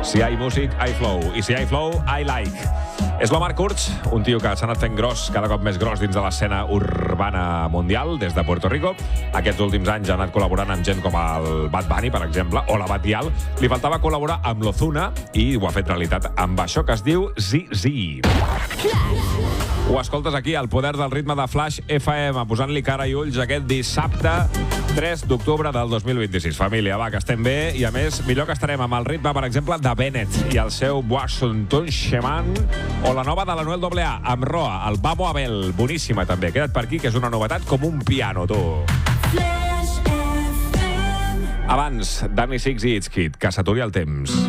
Si hi ha músic, hi flow. I si hi ha flow, I like. És l'Omar Kurz, un tio que s'ha anat fent gros, cada cop més gros dins de l'escena urbana mundial, des de Puerto Rico. Aquests últims anys ha anat col·laborant amb gent com el Bad Bunny, per exemple, o la Batial. Li faltava col·laborar amb l'Ozuna i ho ha fet realitat amb això que es diu ZZ. Ho escoltes aquí, al poder del ritme de Flash FM, posant-li cara i ulls aquest dissabte 3 d'octubre del 2026. Família, va, que estem bé, i a més, millor que estarem amb el ritme, per exemple, de Bennett i el seu Washington Shaman, o la nova de la Noel AA, amb Roa, el Vamos Abel, boníssima també. Queda't per aquí, que és una novetat com un piano, tu. Abans, Danny Six i It's Kid, que s'aturi el temps.